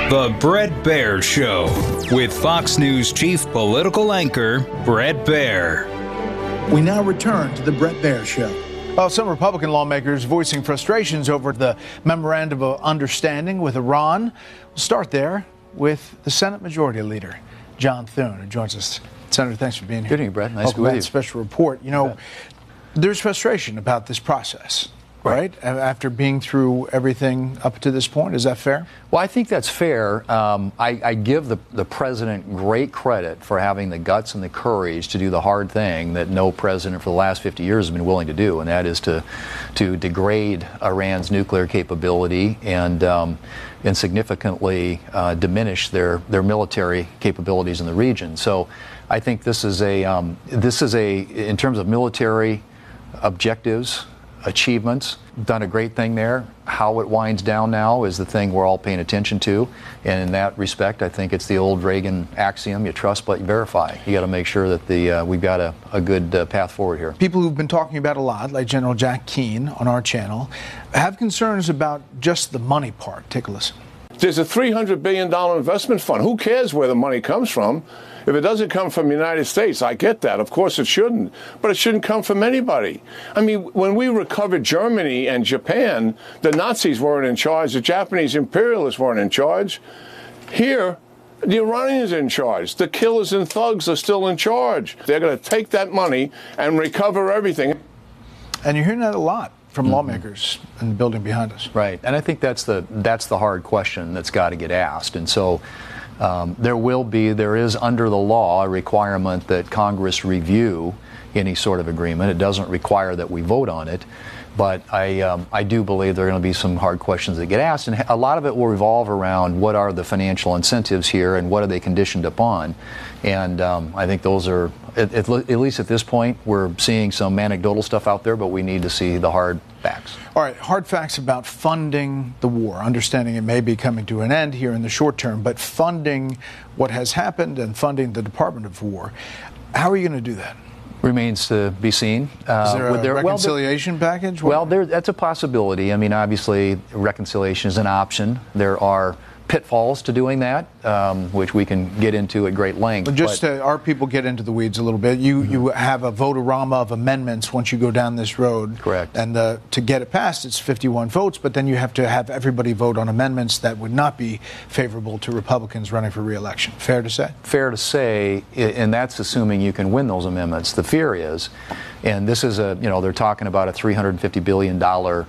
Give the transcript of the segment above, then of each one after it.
The Bret Baier Show with Fox News chief political anchor Bret Baier. We now return to the Bret Baier Show. Well, some Republican lawmakers voicing frustrations over the memorandum of understanding with Iran. We'll start there with the Senate Majority Leader, John Thune, who joins us. Senator, thanks for being here. Good evening, Bret. Nice to be with you. Special report. You know, there's frustration about this process, right? After being through everything up to this point. Is that fair? Well, I think that's fair. I give the president great credit for having the guts and the courage to do the hard thing that no president for the last 50 years has been willing to do, and that is to degrade Iran's nuclear capability and significantly diminish their military capabilities in the region. So I think this is a in terms of military objectives, achievements, done a great thing there. How it winds down now is the thing we're all paying attention to. And in that respect, I think it's the old Reagan axiom, you trust but you verify. You got to make sure that we've got a good path forward here. People who've been talking about a lot, like General Jack Keane on our channel, have concerns about just the money part. Take a listen. There's a $300 billion investment fund. Who cares where the money comes from? If it doesn't come from the United States, I get that. Of course it shouldn't. But it shouldn't come from anybody. I mean, when we recovered Germany and Japan, the Nazis weren't in charge. The Japanese imperialists weren't in charge. Here, the Iranians are in charge. The killers and thugs are still in charge. They're going to take that money and recover everything. And you're hearing that a lot from lawmakers in the building behind us. Right. And I think that's the hard question that's got to get asked. And so there is under the law a requirement that Congress review any sort of agreement. It doesn't require that we vote on it, but I do believe there are going to be some hard questions that get asked, and a lot of it will revolve around what are the financial incentives here and what are they conditioned upon. And I think those are, at least at this point, we're seeing some anecdotal stuff out there, but we need to see the hard facts. All right, hard facts about funding the war, understanding it may be coming to an end here in the short term, but funding what has happened and funding the Department of War. How are you going to do that? Remains to be seen. Is there a reconciliation package? Well, that's a possibility. I mean, obviously, reconciliation is an option. There are pitfalls to doing that, which we can get into at great length. Just our people get into the weeds a little bit. You have a vote-a-rama of amendments once you go down this road. Correct. And to get it passed, it's 51 votes, but then you have to have everybody vote on amendments that would not be favorable to Republicans running for re-election. Fair to say? Fair to say, and that's assuming you can win those amendments. The fear is, and this is they're talking about a $350 billion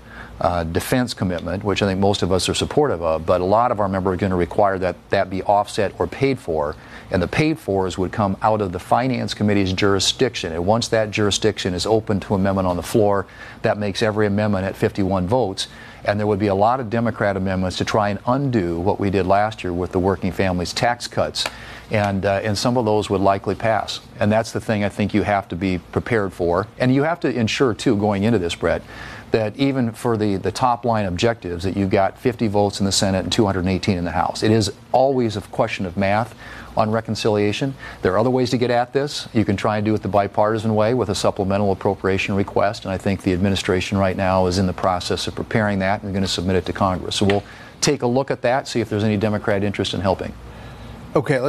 defense commitment, which I think most of us are supportive of, but a lot of our members are going to require that be offset or paid for, and the paid fors would come out of the Finance Committee's jurisdiction. And once that jurisdiction is open to amendment on the floor, that makes every amendment at 51 votes, and there would be a lot of Democrat amendments to try and undo what we did last year with the working families tax cuts, and some of those would likely pass. And that's the thing I think you have to be prepared for, and you have to ensure too, going into this, Bret, that even for the top line objectives, that you've got 50 votes in the Senate and 218 in the House. It is always a question of math on reconciliation. There are other ways to get at this. You can try and do it the bipartisan way with a supplemental appropriation request, and I think the administration right now is in the process of preparing that and going to submit it to Congress. So we'll take a look at that, see if there's any Democrat interest in helping. Okay.